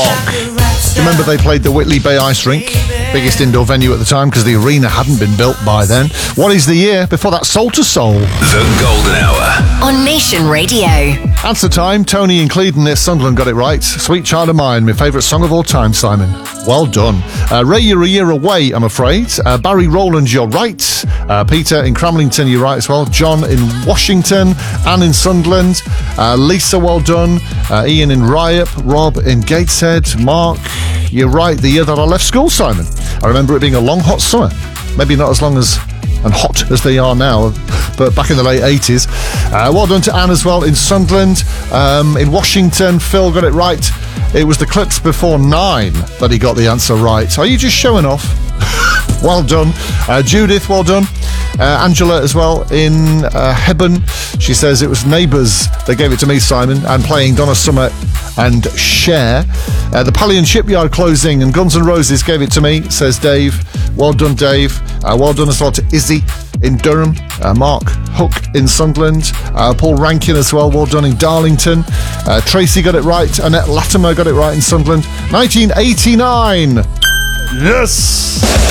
Do you remember they played the Whitley Bay Ice Rink? Biggest indoor venue at the time because the arena hadn't been built by then. What is the year before that? Soul to Soul. The Golden Hour. On Nation Radio. Answer time. Tony in Clevedon near Sunderland got it right. Sweet Child of Mine, my favourite song of all time, Simon. Well done. Ray, you're a year away, I'm afraid. Barry Rowland, you're right. Peter in Cramlington, you're right as well. John in Washington. Anne in Sunderland. Lisa, well done. Ian in Ryop. Rob in Gateshead. Mark, you're right. The year that I left school, Simon. I remember it being a long, hot summer. Maybe not as long as and hot as they are now, but back in the late 80s. Well done to Anne as well in Sunderland. In Washington, Phil got it right. It was the clips before 9 that he got the answer right. Are you just showing off? Well done. Judith, well done. Angela as well in Hebburn. She says it was Neighbours that gave it to me, Simon, and playing Donna Summer and Cher. The Pallion Shipyard closing and Guns N' Roses gave it to me, says Dave. Well done, Dave. Well done as well to Izzy in Durham. Mark Hook in Sunderland. Paul Rankin as well. Well done in Darlington. Tracy got it right. Annette Latimer got it right in Sunderland. 1989. Yes!